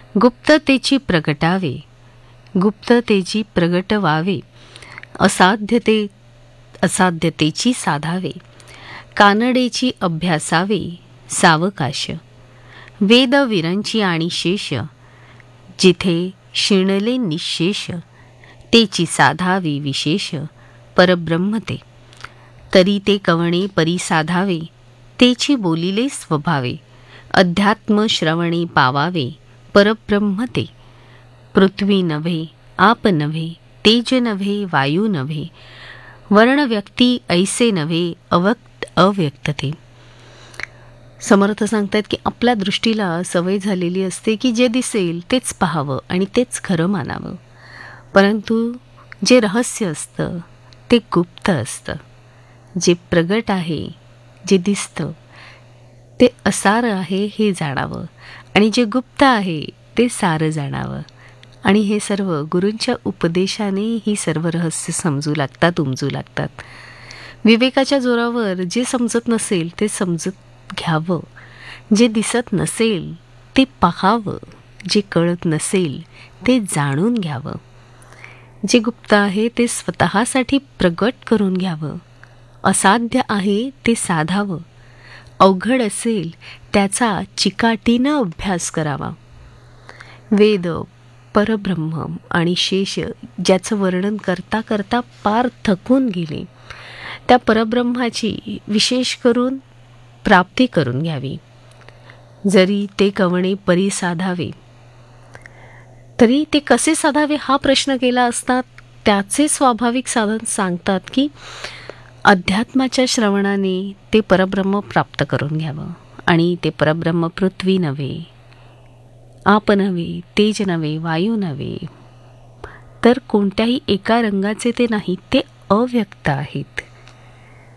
गुप्ततेची प्रगटावे, गुप्ततेची प्रगट व्हावे, असाध्यतेची साधावे, कानडेची अभ्यासावे सावकाश, वेदवीरांची आणि शेष, जिथे शिणले निशेष, तेची साधावी विशेष, परब्रह्म ते. तरी ते कवणे परी साधावे, तेची बोलिले स्वभावे, अध्यात्म श्रवणे पावावे, परब्रह्म ते. पृथ्वी नव्हे, आप नव्हे, तेज नव्हे, वायू नव्हे, वर्ण व्यक्ती ऐसे नव्हे, अव्यक्त ते. समर्थ सांगतात की आपल्या दृष्टीला सवय झालेली असते की जे दिसेल तेच पाहावं आणि तेच खरं मानावं, परंतु जे रहस्य असतं ते गुप्त असतं. जे प्रगट आहे, जे दिसतं ते असार आहे हे जाणावं, आणि जे गुप्त आहे ते सारं जाणावं. आणि हे सर्व गुरूंच्या उपदेशाने ही सर्व रहस्य समजू लागतात, उमजू लागतात. विवेकाच्या जोरावर जे समजत नसेल ते समजत घ्यावं, जे दिसत नसेल ते पाहावं, जे कळत नसेल ते जाणून घ्यावं. जे गुप्त आहे ते स्वतःसाठी प्रगट करून घ्यावं, असाध्य आहे ते साधावं, अवघड असेल त्याचा चिकाटीनं अभ्यास करावा. वेद, परब्रह्म आणि शेष ज्याचं वर्णन करता करता पार थकून गेले, त्या परब्रह्माची विशेष करून प्राप्ती करून घ्यावी. जरी ते कवणे परी साधावे, तरी ते कसे साधावे हा प्रश्न केला असता त्याचे स्वाभाविक साधन सांगतात की अध्यात्माच्या श्रवणाने ते परब्रह्म प्राप्त करून घ्यावं. आणि ते परब्रह्म पृथ्वी नव्हे, आप नव्हे, तेज नव्हे, वायू नव्हे, तर कोणत्याही एका रंगाचे ते नाही, ते अव्यक्त आहेत.